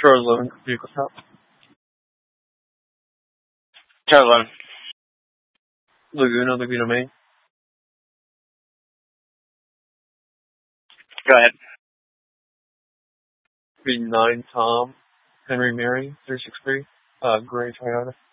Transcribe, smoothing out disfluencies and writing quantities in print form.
Charlie 11, vehicle stop. Charlie 11. Laguna, Maine. Go ahead. V9 Tom, Henry Mary, 363, gray Toyota.